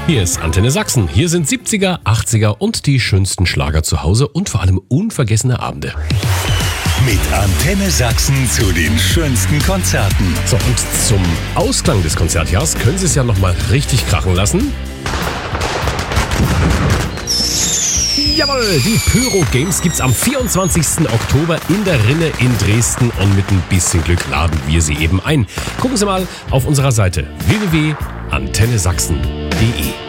Hier ist Antenne Sachsen. Hier sind 70er, 80er und die schönsten Schlager zu Hause und vor allem unvergessene Abende. Mit Antenne Sachsen zu den schönsten Konzerten. So, und zum Ausklang des Konzertjahrs können Sie es ja nochmal richtig krachen lassen. Jawohl, die Pyro Games gibt's am 24. Oktober in der Rinne in Dresden und mit ein bisschen Glück laden wir Sie eben ein. Gucken Sie mal auf unserer Seite www.antennesachsen.de.